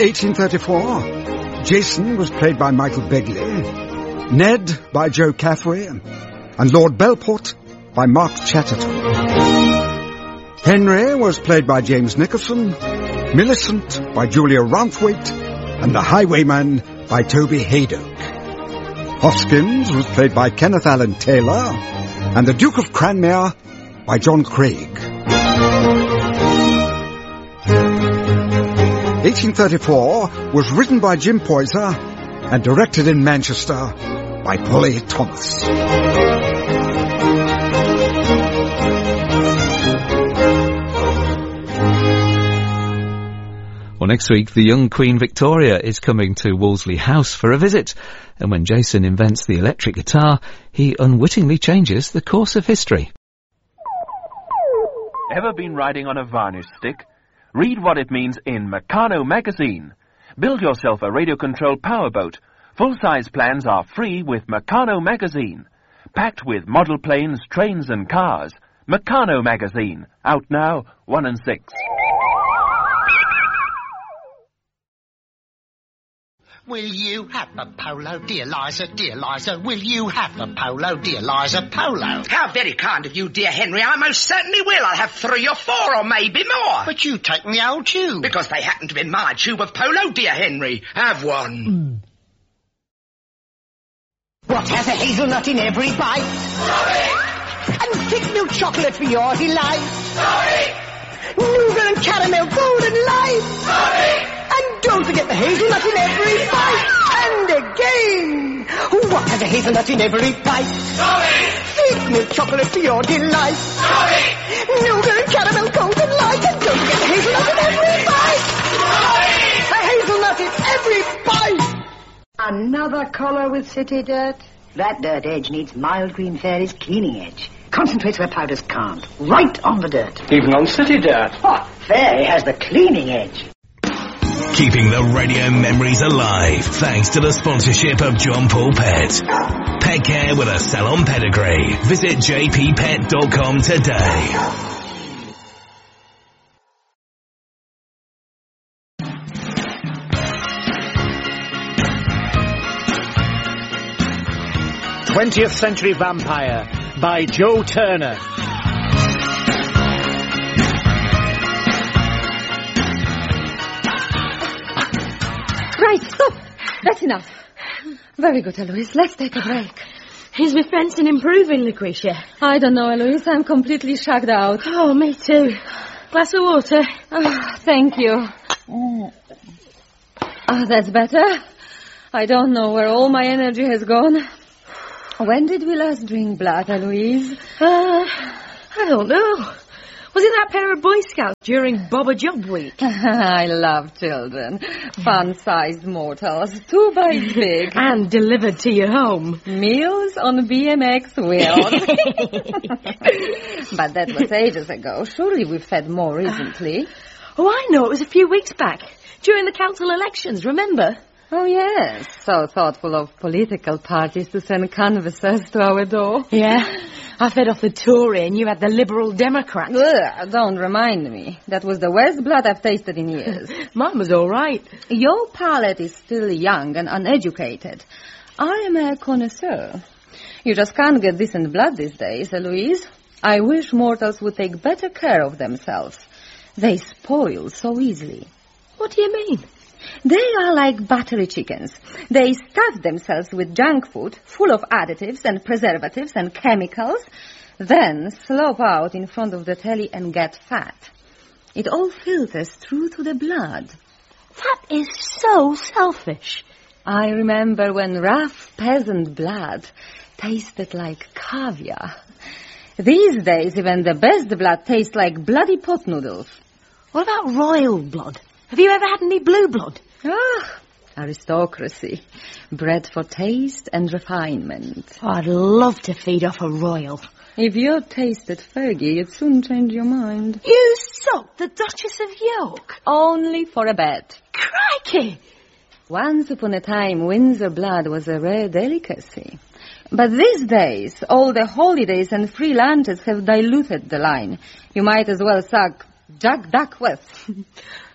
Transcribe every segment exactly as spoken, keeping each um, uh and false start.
eighteen thirty-four, Jason was played by Michael Begley, Ned by Joe Caffrey, and Lord Belport by Mark Chatterton. Henry was played by James Nicholson, Millicent by Julia Rounthwaite, and the Highwayman by Toby Haydock. Hoskins was played by Kenneth Allen Taylor, and the Duke of Cranmere by John Craig. eighteen thirty-four was written by Jim Poyser and directed in Manchester by Polly Thomas. Well, next week, the young Queen Victoria is coming to Wolseley House for a visit. And when Jason invents the electric guitar, he unwittingly changes the course of history. Ever been riding on a varnish stick? Read what it means in Meccano magazine. Build yourself a radio-controlled powerboat. Full-size plans are free with Meccano magazine. Packed with model planes, trains and cars. Meccano magazine. Out now, one and six. Will you have the polo, dear Liza, dear Liza? Will you have the polo, dear Liza, polo? How very kind of you, dear Henry. I most certainly will. I'll have three or four or maybe more. But you take the old tube. Because they happen to be my tube of polo, dear Henry. Have one. Mm. What has a hazelnut in every bite? Sorry. And thick milk chocolate for your delight? Sorry. Nougat and caramel golden light? Sorry. And don't forget the hazelnut in every bite. And again. What has a hazelnut in every bite? Sorry. Thick milk chocolate for your delight. Sorry. Nougat and caramel golden light. And don't forget the hazelnut in every bite. Sorry. A hazelnut in every bite. Another collar with city dirt? That dirt edge needs Mild Green Fairy's cleaning edge. Concentrates where powders can't. Right on the dirt. Even on city dirt. Oh, Fairy has the cleaning edge. Keeping the radio memories alive thanks to the sponsorship of John Paul Pet. Pet care with a salon pedigree. Visit j p pet dot com today. twentieth Century Vampire by Joe Turner. Right, stop. That's enough. Very good, Eloise. Let's take a break. Is my fencing improving, Lucretia? I don't know, Eloise. I'm completely shagged out. Oh, me too. Glass of water. Oh, thank you. Oh, that's better. I don't know where all my energy has gone. When did we last drink blood, Eloise? Uh, I don't know. Was it that pair of Boy Scouts during Bobber Job Week? I love children. Fun-sized mortals. Two bites big. And delivered to your home. Meals on B M X wheels. But that was ages ago. Surely we've fed more recently. Oh, I know. It was a few weeks back. During the council elections, remember? Oh, yes. So thoughtful of political parties to send canvassers to our door. Yeah. I fed off the Tory and you had the Liberal Democrat. Ugh, don't remind me. That was the worst blood I've tasted in years. Mine was all right. Your palate is still young and uneducated. I am a connoisseur. You just can't get decent blood these days, Eloise. I wish mortals would take better care of themselves. They spoil so easily. What do you mean? They are like battery chickens. They stuff themselves with junk food, full of additives and preservatives and chemicals, then slop out in front of the telly and get fat. It all filters through to the blood. That is so selfish. I remember when rough peasant blood tasted like caviar. These days, even the best blood tastes like bloody pot noodles. What about royal blood? Have you ever had any blue blood? Ah, aristocracy. Bred for taste and refinement. Oh, I'd love to feed off a royal. If you tasted Fergie, you'd soon change your mind. You soaked the Duchess of York? Only for a bet. Crikey! Once upon a time, Windsor blood was a rare delicacy. But these days, all the holidays and free lunches have diluted the line. You might as well suck Jack Duckworth.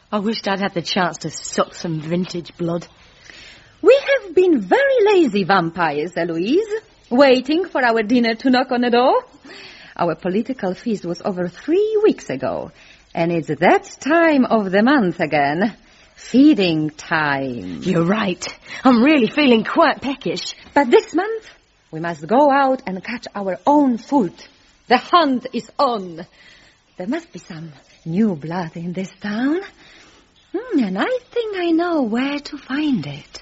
I wished I'd had the chance to suck some vintage blood. We have been very lazy vampires, Eloise, waiting for our dinner to knock on the door. Our political feast was over three weeks ago, and it's that time of the month again. Feeding time. You're right. I'm really feeling quite peckish. But this month, we must go out and catch our own food. The hunt is on. There must be some new blood in this town. Hmm, and I think I know where to find it.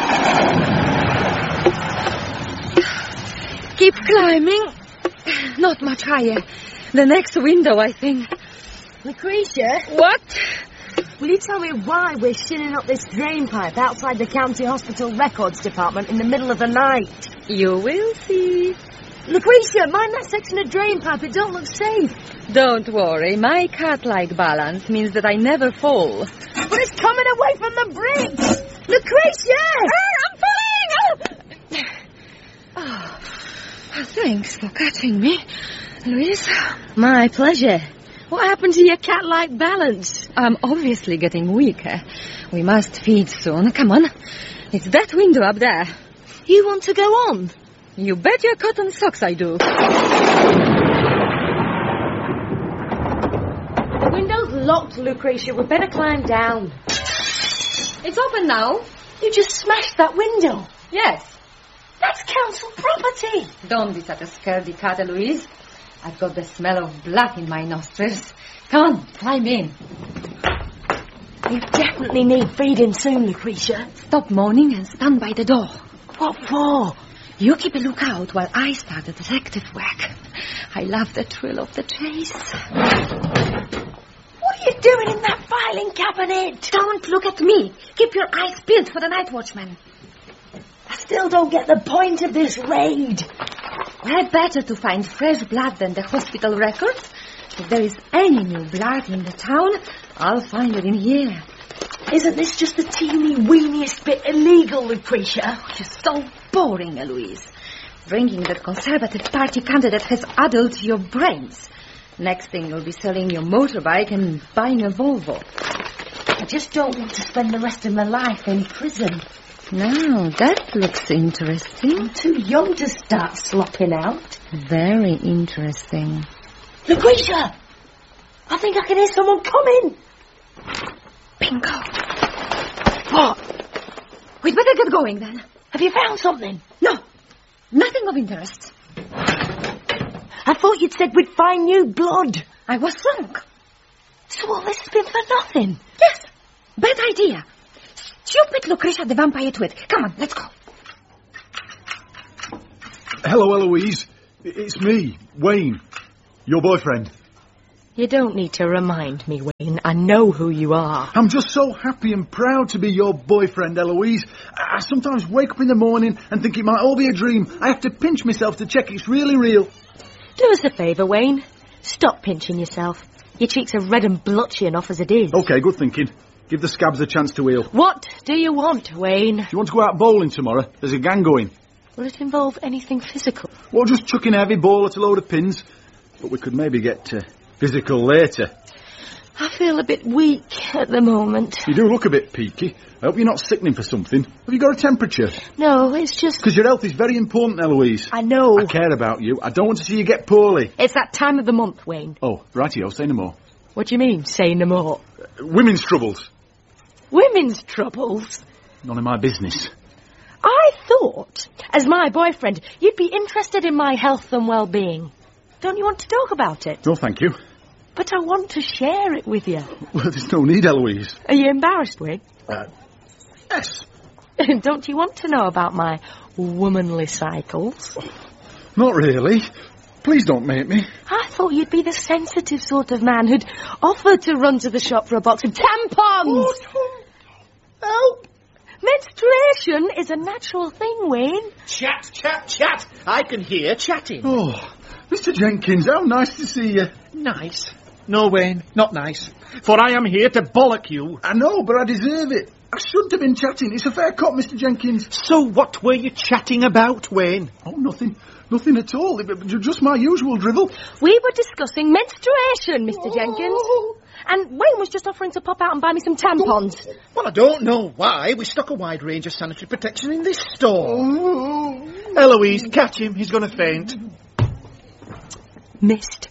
Keep climbing. Not much higher. The next window, I think. Lucretia? What? Will you tell me why we're shinning up this drain pipe outside the county hospital records department in the middle of the night? You will see. Lucretia, mind that section of drain pipe. It don't look safe. Don't worry. My cat-like balance means that I never fall. But it's coming away from the brink. Lucretia! I'm falling! Oh. Oh, thanks for catching me, Louise. My pleasure. What happened to your cat-like balance? I'm obviously getting weaker. We must feed soon. Come on. It's that window up there. You want to go on? You bet your cotton socks I do. The window's locked, Lucretia. We'd better climb down. It's open now. You just smashed that window. Yes. That's council property. Don't be such a scaredy cat, Eloise. I've got the smell of blood in my nostrils. Come on, climb in. You definitely need feeding soon, Lucretia. Stop moaning and stand by the door. What for? You keep a lookout while I start the detective work. I love the thrill of the chase. What are you doing in that filing cabinet? Don't look at me. Keep your eyes peeled for the night watchman. I still don't get the point of this raid. We're better to find fresh blood than the hospital records. If there is any new blood in the town, I'll find it in here. Isn't this just the teeny weeniest bit illegal, Lucretia? You're so boring, Eloise. Drinking that Conservative Party candidate has addled your brains. Next thing you'll be selling your motorbike and buying a Volvo. I just don't want to spend the rest of my life in prison. Now, that looks interesting. I'm too young to start slopping out. Very interesting. Lucretia! I think I can hear someone coming. Bingo. What? We'd better get going, then. Have you found something? No. Nothing of interest. I thought you'd said we'd find new blood. I was wrong. So all this has been for nothing? Yes. Bad idea. Stupid Lucretia the vampire twit. Come on, let's go. Hello, Eloise. It's me, Wayne. Your boyfriend. You don't need to remind me, Wayne. I know who you are. I'm just so happy and proud to be your boyfriend, Eloise. I sometimes wake up in the morning and think it might all be a dream. I have to pinch myself to check it's really real. Do us a favour, Wayne. Stop pinching yourself. Your cheeks are red and blotchy enough as it is. OK, good thinking. Give the scabs a chance to heal. What do you want, Wayne? Do you want to go out bowling tomorrow? There's a gang going. Will it involve anything physical? Well, just chucking a heavy ball at a load of pins. But we could maybe get uh, physical later. I feel a bit weak at the moment. You do look a bit peaky. I hope you're not sickening for something. Have you got a temperature? No, it's just... Because your health is very important, Eloise. I know. I care about you. I don't want to see you get poorly. It's that time of the month, Wayne. Oh, rightio, say no more. What do you mean, say no more? Uh, women's troubles. Women's troubles? None of my business. I thought, as my boyfriend, you'd be interested in my health and well-being. Don't you want to talk about it? No, thank you. But I want to share it with you. Well, there's no need, Eloise. Are you embarrassed, Wayne? Uh, yes. Don't you want to know about my womanly cycles? Not really. Please don't make me. I thought you'd be the sensitive sort of man who'd offer to run to the shop for a box of tampons. Help! Menstruation is a natural thing, Wayne. Chat, chat, chat. I can hear chatting. Oh, Mister Jenkins, how nice to see you. Nice. No, Wayne, not nice. For I am here to bollock you. I know, but I deserve it. I shouldn't have been chatting. It's a fair cop, Mister Jenkins. So what were you chatting about, Wayne? Oh, nothing. Nothing at all. It, just my usual drivel. We were discussing menstruation, Mister Oh. Jenkins. And Wayne was just offering to pop out and buy me some tampons. Well, I don't know why. We stock a wide range of sanitary protection in this store. Oh. Eloise, catch him. He's going to faint. Missed.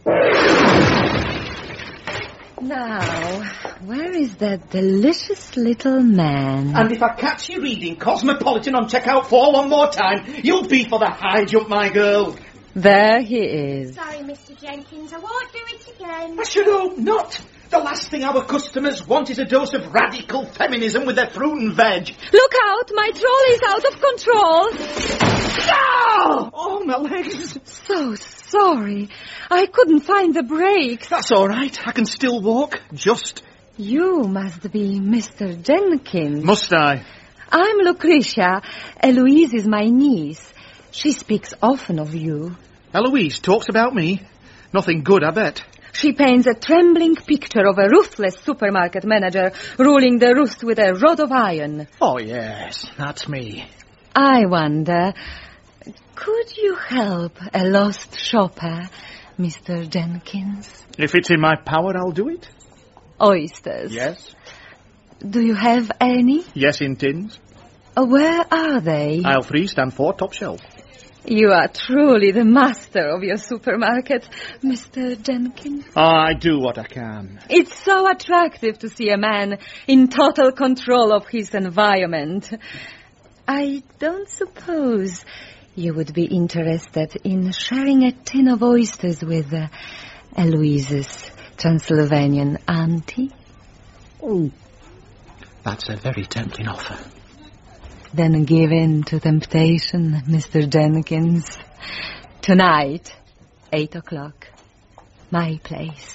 Now, where is that delicious little man? And if I catch you reading Cosmopolitan on checkout four one more time, you'll be for the high jump, my girl. There he is. Sorry, Mister Jenkins, I won't do it again. I should hope not. The last thing our customers want is a dose of radical feminism with their fruit and veg. Look out, my trolley is out of control. Ah! Oh, my legs. So sorry. I couldn't find the brakes. That's all right. I can still walk. Just. You must be Mister Jenkins. Must I? I'm Lucretia. Eloise is my niece. She speaks often of you. Eloise talks about me. Nothing good, I bet. She paints a trembling picture of a ruthless supermarket manager ruling the roost with a rod of iron. Oh, yes, that's me. I wonder, could you help a lost shopper, Mister Jenkins? If it's in my power, I'll do it. Oysters? Yes. Do you have any? Yes, in tins. Uh, where are they? Aisle three, stand four, top shelf. You are truly the master of your supermarket, Mister Jenkins. Oh, I do what I can. It's so attractive to see a man in total control of his environment. I don't suppose you would be interested in sharing a tin of oysters with uh, Eloise's Transylvanian auntie? Oh, that's a very tempting offer. Then give in to temptation, Mister Jenkins. Tonight, eight o'clock, my place.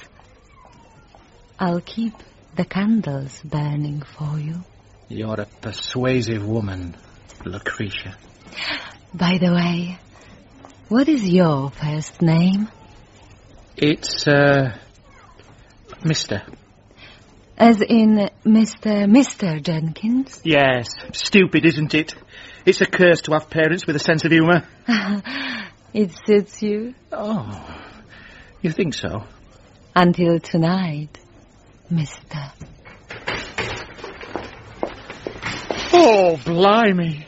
I'll keep the candles burning for you. You're a persuasive woman, Lucretia. By the way, what is your first name? It's, uh, Mister As in Mister Mister Jenkins? Yes. Stupid, isn't it? It's a curse to have parents with a sense of humour. It suits you? Oh, you think so? Until tonight, Mister Oh, blimey.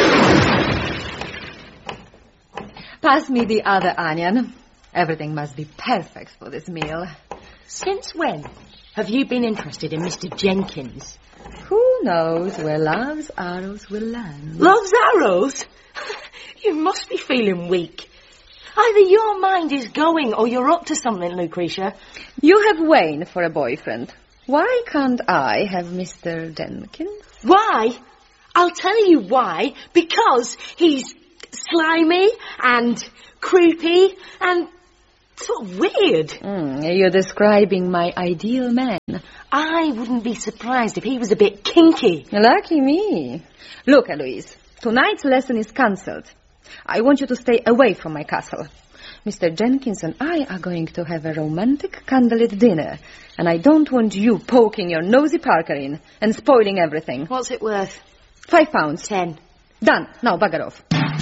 Pass me the other onion. Everything must be perfect for this meal. Since when have you been interested in Mister Jenkins? Who knows where love's arrows will land? Love's arrows? You must be feeling weak. Either your mind is going or you're up to something, Lucretia. You have Wayne for a boyfriend. Why can't I have Mister Jenkins? Why? I'll tell you why. Because he's slimy and creepy and sort of weird. Mm, you're describing my ideal man. I wouldn't be surprised if he was a bit kinky. Lucky me. Look, Eloise, tonight's lesson is cancelled. I want you to stay away from my castle. Mister Jenkins and I are going to have a romantic candlelit dinner, and I don't want you poking your nosy Parker in and spoiling everything. What's it worth? Five pounds. Ten. Done. Now, bugger off.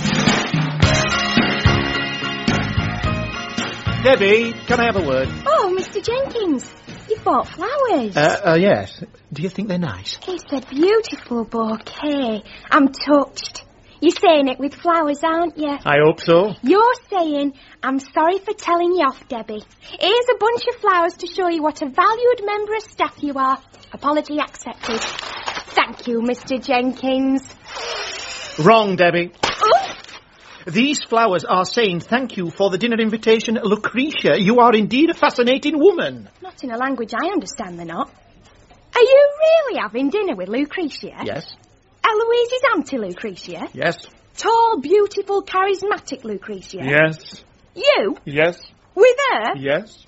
Debbie, can I have a word? Oh, Mister Jenkins, you bought flowers. Uh, uh, yes. Do you think they're nice? It's a beautiful bouquet. I'm touched. You're saying it with flowers, aren't you? I hope so. You're saying, I'm sorry for telling you off, Debbie. Here's a bunch of flowers to show you what a valued member of staff you are. Apology accepted. Thank you, Mister Jenkins. Wrong, Debbie. Oh! These flowers are saying thank you for the dinner invitation, Lucretia. You are indeed a fascinating woman. Not in a language I understand, they're not. Are you really having dinner with Lucretia? Yes. Eloise's auntie Lucretia? Yes. Tall, beautiful, charismatic Lucretia? Yes. You? Yes. With her? Yes.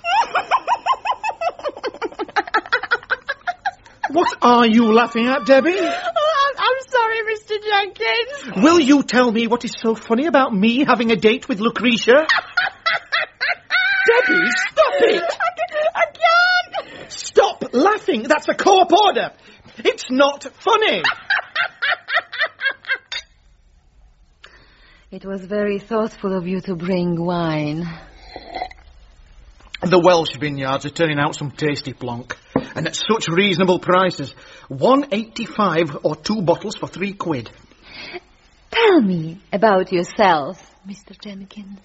What are you laughing at, Debbie? Oh, I'm, I'm sorry, Mister Jenkins. Will you tell me what is so funny about me having a date with Lucretia? Debbie, stop it! I, I can't! Stop laughing! That's a court order! It's not funny! It was very thoughtful of you to bring wine. The Welsh vineyards are turning out some tasty plonk, and at such reasonable prices. One eighty-five or two bottles for three quid. Tell me about yourself, Mister Jenkins.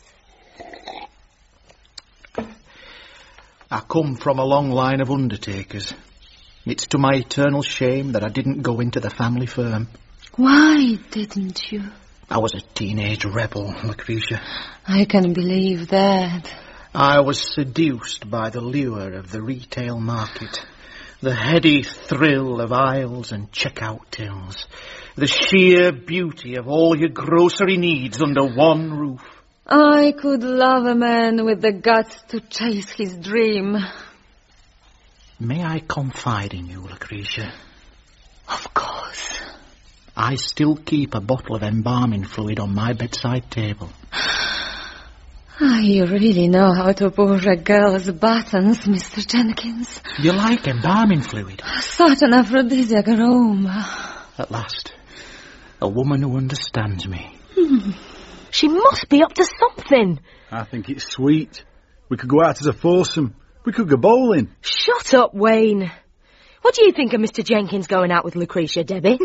I come from a long line of undertakers. It's to my eternal shame that I didn't go into the family firm. Why didn't you? I was a teenage rebel, Lucretia. I can believe that. I was seduced by the lure of the retail market, the heady thrill of aisles and checkout tills, the sheer beauty of all your grocery needs under one roof. I could love a man with the guts to chase his dream. May I confide in you, Lucretia? Of course. I still keep a bottle of embalming fluid on my bedside table. Ah, you really know how to push a girl's buttons, Mister Jenkins. You like embalming fluid? Such an aphrodisiac aroma. At last, a woman who understands me. Hmm. She must be up to something. I think it's sweet. We could go out as a foursome. We could go bowling. Shut up, Wayne. What do you think of Mister Jenkins going out with Lucretia, Debbie?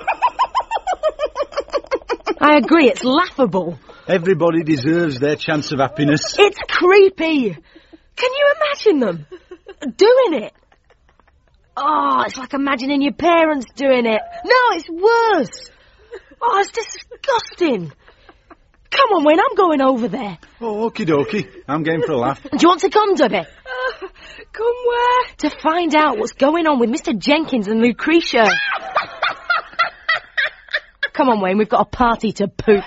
I agree, it's laughable. Everybody deserves their chance of happiness. It's creepy. Can you imagine them doing it? Oh, it's like imagining your parents doing it. No, it's worse. Oh, it's disgusting. Come on, Wayne, I'm going over there. Oh, okie dokie. I'm game for a laugh. Do you want to come, Debbie? Uh, come where? To find out what's going on with Mister Jenkins and Lucretia. Come on, Wayne, we've got a party to poop.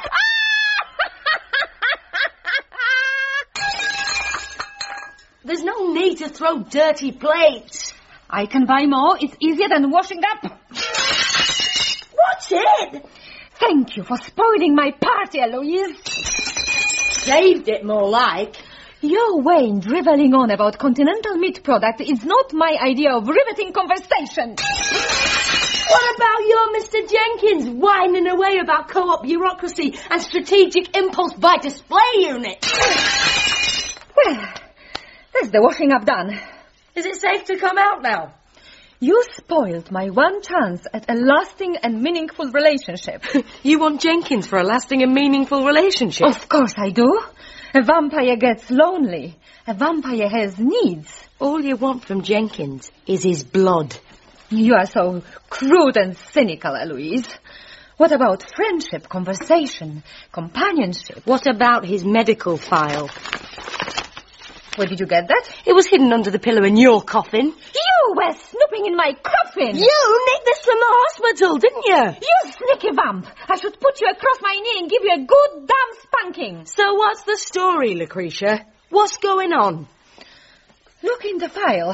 There's no need to throw dirty plates. I can buy more. It's easier than washing up. What's it? Thank you for spoiling my party, Eloise. Saved it, more like. Your Wayne drivelling on about continental meat product is not my idea of riveting conversation. What about your Mister Jenkins whining away about co-op bureaucracy and strategic impulse by display unit? Well, there's the washing up done. Is it safe to come out now? You spoiled my one chance at a lasting and meaningful relationship. You want Jenkins for a lasting and meaningful relationship? Of course I do. A vampire gets lonely. A vampire has needs. All you want from Jenkins is his blood. You are so crude and cynical, Eloise. What about friendship, conversation, companionship? What about his medical file? Where did you get that? It was hidden under the pillow in your coffin. You were snooping in my coffin. You nicked this from the hospital, didn't you? You sneaky vamp. I should put you across my knee and give you a good damn spanking. So what's the story, Lucretia? What's going on? Look in the file.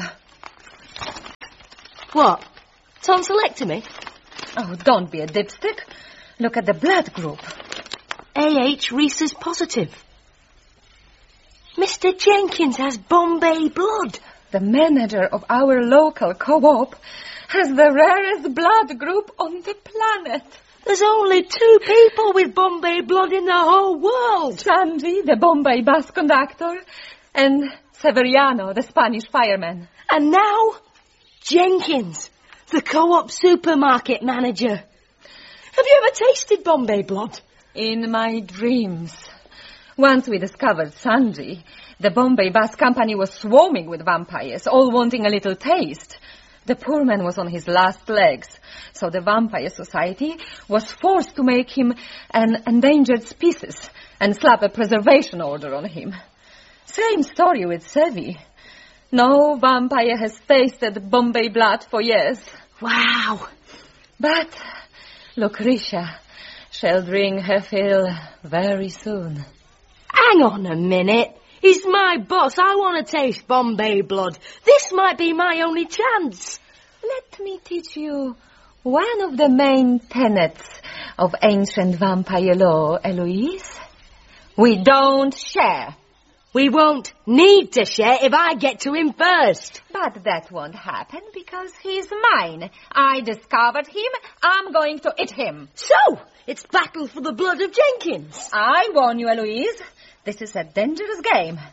What? Tonsillectomy? Oh, don't be a dipstick. Look at the blood group. A H rhesus positive. Mister Jenkins has Bombay blood. The manager of our local co-op has the rarest blood group on the planet. There's only two people with Bombay blood in the whole world. Sanji, the Bombay bus conductor, and Severiano, the Spanish fireman. And now, Jenkins, the co-op supermarket manager. Have you ever tasted Bombay blood? In my dreams. Once we discovered Sanji, the Bombay bus company was swarming with vampires, all wanting a little taste. The poor man was on his last legs, so the Vampire Society was forced to make him an endangered species and slap a preservation order on him. Same story with Sevi. No vampire has tasted Bombay blood for years. Wow. But Lucretia shall drink her fill very soon. Hang on a minute. He's my boss. I want to taste Bombay blood. This might be my only chance. Let me teach you one of the main tenets of ancient vampire law, Eloise. We don't share. We won't need to share if I get to him first. But that won't happen because he's mine. I discovered him. I'm going to eat him. So, it's battle for the blood of Jenkins. I warn you, Eloise. This is a dangerous game.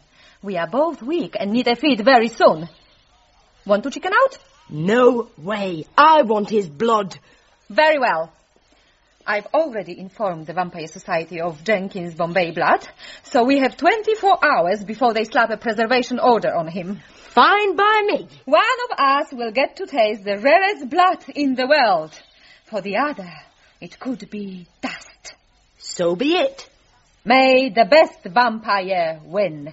We are both weak and need a feed very soon. Want to chicken out? No way. I want his blood. Very well. I've already informed the Vampire Society of Jenkins' Bombay blood, so we have twenty-four hours before they slap a preservation order on him. Fine by me. One of us will get to taste the rarest blood in the world. For the other, it could be dust. So be it. May the best vampire win.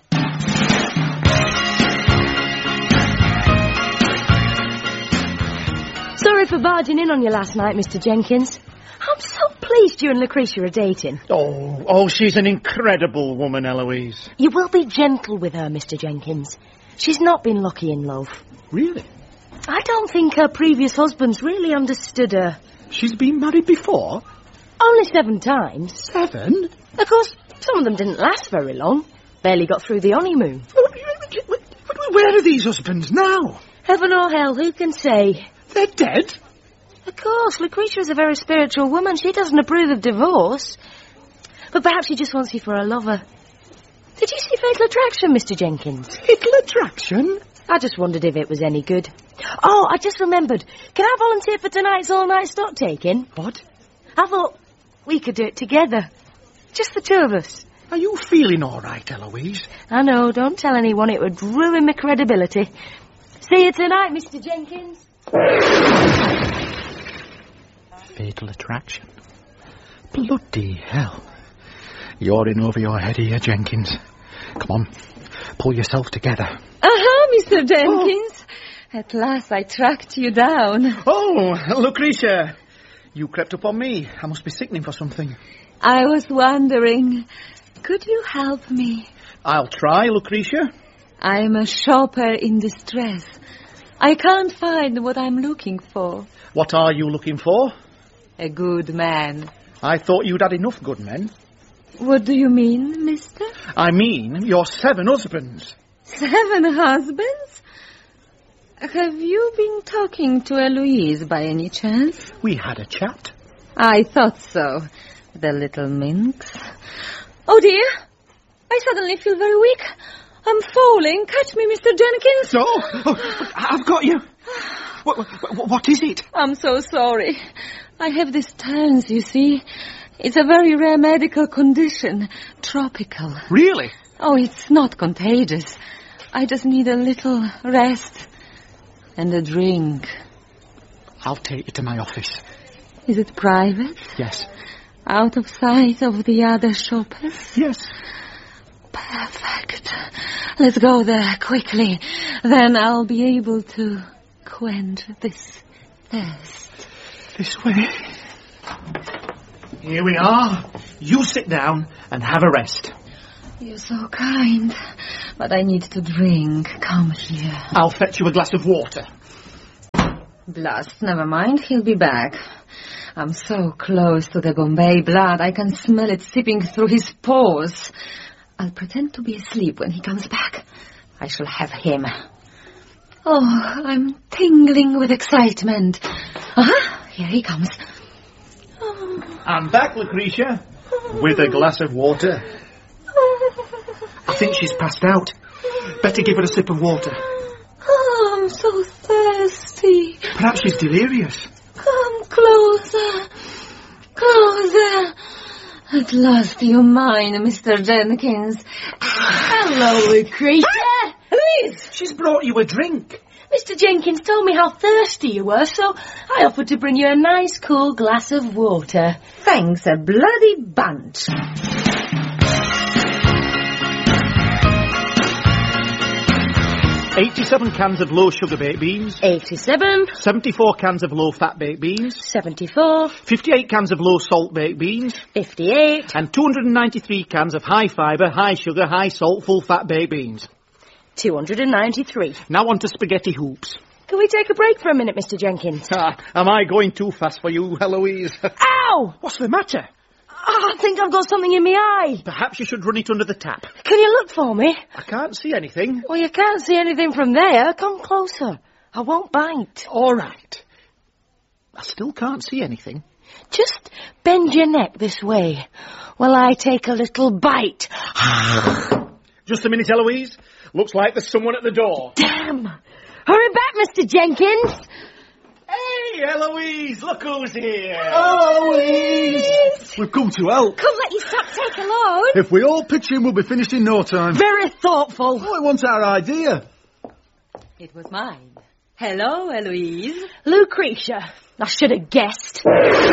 Sorry for barging in on you last night, Mister Jenkins. I'm so pleased you and Lucretia are dating. Oh, oh, she's an incredible woman, Eloise. You will be gentle with her, Mister Jenkins. She's not been lucky in love. Really? I don't think her previous husbands really understood her. She's been married before? Only seven times. Seven? Of course, some of them didn't last very long. Barely got through the honeymoon. Where are these husbands now? Heaven or hell, who can say? They're dead? Of course, Lucretia is a very spiritual woman. She doesn't approve of divorce. But perhaps she just wants you for a lover. Did you see Fatal Attraction, Mister Jenkins? Fatal Attraction? I just wondered if it was any good. Oh, I just remembered. Can I volunteer for tonight's all-night stock taking? What? I thought we could do it together. Just the two of us. Are you feeling all right, Eloise? I know, don't tell anyone. It would ruin my credibility. See you tonight, Mister Jenkins. Fatal Attraction. Bloody hell. You're in over your head here, Jenkins. Come on, pull yourself together. Aha, Mister Jenkins. Oh. At last I tracked you down. Oh, Lucretia. You crept up on me. I must be sickening for something. I was wondering, could you help me? I'll try, Lucretia. I'm a shopper in distress. I can't find what I'm looking for. What are you looking for? A good man. I thought you'd had enough good men. What do you mean, mister? I mean, your seven husbands. Seven husbands? Have you been talking to Eloise by any chance? We had a chat. I thought so. The little minx. Oh, dear. I suddenly feel very weak. I'm falling. Catch me, Mister Jenkins. No. Oh, I've got you. What, what, what is it? I'm so sorry. I have this turns, you see. It's a very rare medical condition. Tropical. Really? Oh, it's not contagious. I just need a little rest and a drink. I'll take you to my office. Is it private? Yes. Out of sight of the other shoppers? Yes. Perfect. Let's go there quickly. Then I'll be able to quench this thirst. This way. Here we are. You sit down and have a rest. You're so kind. But I need to drink. Come here. I'll fetch you a glass of water. Blast, never mind. He'll be back. I'm so close to the Bombay blood. I can smell it seeping through his pores. I'll pretend to be asleep when he comes back. I shall have him. Oh, I'm tingling with excitement. Ah, here he comes. Oh. I'm back, Lucretia, with a glass of water. I think she's passed out. Better give her a sip of water. Oh, I'm so thirsty. Perhaps she's delirious. Come closer. Closer. At last you're mine, Mister Jenkins. Hello, Lucretia. Ah, Louise! She's brought you a drink. Mister Jenkins told me how thirsty you were, so I offered to bring you a nice cool glass of water. Thanks a bloody bunch. Eighty-seven cans of low-sugar baked beans. Eighty-seven. Seventy-four cans of low-fat baked beans. Seventy-four. Fifty-eight cans of low-salt baked beans. Fifty-eight. And two hundred ninety-three cans of high-fibre, high-sugar, high-salt, full-fat baked beans. Two hundred ninety-three. Now on to spaghetti hoops. Can we take a break for a minute, Mister Jenkins? Ah, am I going too fast for you, Eloise? Ow! What's the matter? Oh, I think I've got something in my eye. Perhaps you should run it under the tap. Can you look for me? I can't see anything. Well, you can't see anything from there. Come closer. I won't bite. All right. I still can't see anything. Just bend your neck this way while I take a little bite. Just a minute, Eloise. Looks like there's someone at the door. Damn! Hurry back, Mister Jenkins! Hey, Eloise, look who's here. Eloise! We've come to help. Come let your sap take a load. If we all pitch in, we'll be finished in no time. Very thoughtful. Oh, it wasn't our idea. It was mine. Hello, Eloise. Lucretia. I should have guessed.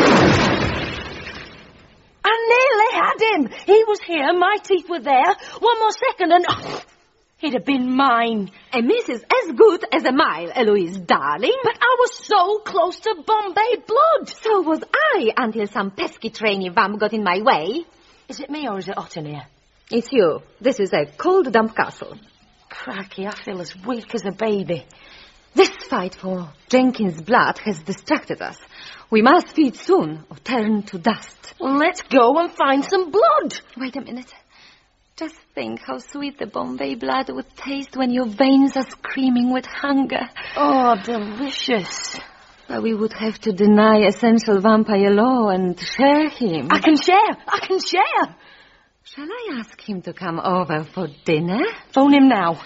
I nearly had him. He was here, my teeth were there. One more second and... Oh, he'd have been mine. A miss is as good as a mile, Eloise, darling. But I was so close to Bombay blood. So was I, until some pesky trainee vamp got in my way. Is it me or is it hot in here? It's you. This is a cold, damp castle. Cracky, I feel as weak as a baby. This fight for Jenkins' blood has distracted us. We must feed soon or turn to dust. Well, let's go and find some blood. Wait a minute. Just think how sweet the Bombay blood would taste when your veins are screaming with hunger. Oh, delicious. But we would have to deny essential vampire law and share him. I can share. I can share. Shall I ask him to come over for dinner? Phone him now.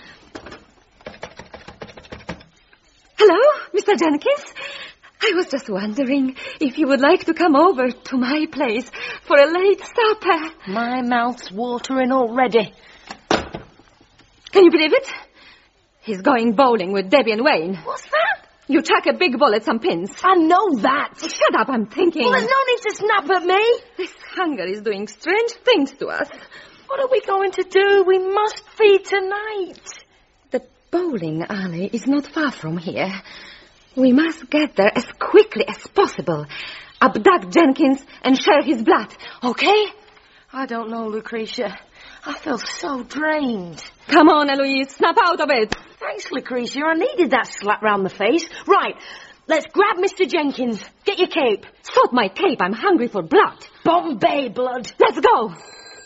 Hello, Mister Jenkins. I was just wondering if you would like to come over to my place for a late supper. My mouth's watering already. Can you believe it? He's going bowling with Debbie and Wayne. What's that? You chuck a big ball at some pins. I know that. Shut up, I'm thinking. Well, there's no need to snap at me. This hunger is doing strange things to us. What are we going to do? We must feed tonight. The bowling alley is not far from here. We must get there as quickly as possible. Abduct Jenkins and share his blood, okay? I don't know, Lucretia. I feel so drained. Come on, Eloise, snap out of it. Thanks, Lucretia. I needed that slap round the face. Right, let's grab Mister Jenkins. Get your cape. Stop my cape. I'm hungry for blood. Bombay blood. Let's go.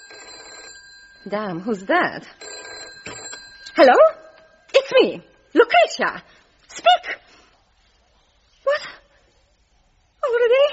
Damn, who's that? Hello? It's me, Lucretia. Speak. What? Already?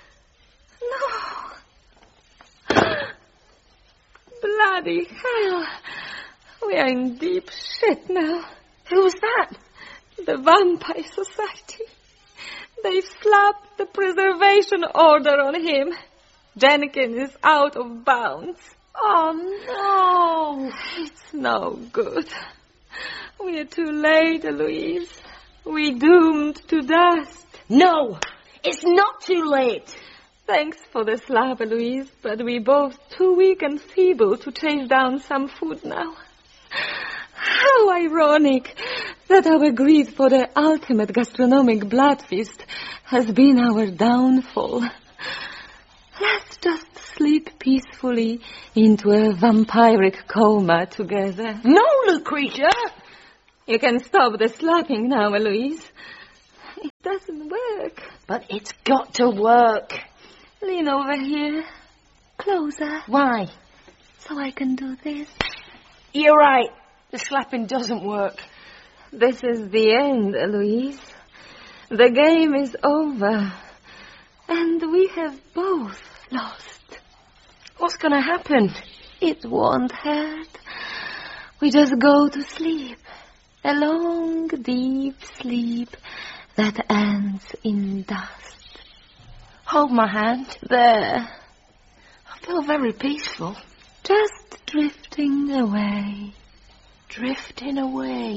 No. Bloody hell. We are in deep shit now. Who was that? The Vampire Society. They've slapped the preservation order on him. Jenkins is out of bounds. Oh, no. It's no good. We are too late, Eloise. We doomed to dust. No, it's not too late. Thanks for the slap, Eloise, but we're both too weak and feeble to chase down some food now. How ironic that our greed for the ultimate gastronomic blood feast has been our downfall. Let's just sleep peacefully into a vampiric coma together. No, Lucretia! You can stop the slapping now, Eloise. It doesn't work. But it's got to work. Lean over here. Closer. Why? So I can do this. You're right. The slapping doesn't work. This is the end, Eloise. The game is over. And we have both lost. What's going to happen? It won't hurt. We just go to sleep. A long, deep sleep that ends in dust. Hold my hand. There. I feel very peaceful. Just drifting away. Drifting away.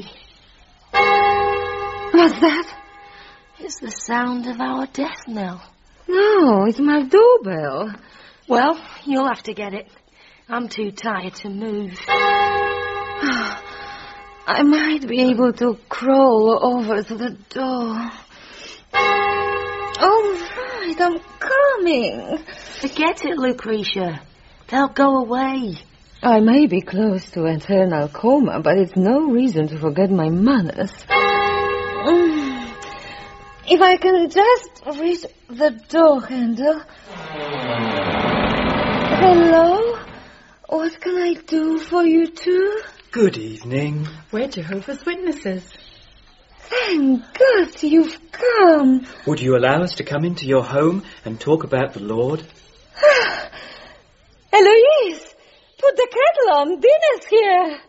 What's that? It's the sound of our death knell. No, it's my doorbell. Well, you'll have to get it. I'm too tired to move. I might be able to crawl over to the door. All right, I'm coming. Forget it, Lucretia. They'll go away. I may be close to eternal coma, but it's no reason to forget my manners. Mm. If I can just reach the door handle. Hello? What can I do for you two? Good evening. We're Jehovah's Witnesses. Thank God you've come. Would you allow us to come into your home and talk about the Lord? Eloise, put the kettle on. Dinner's here.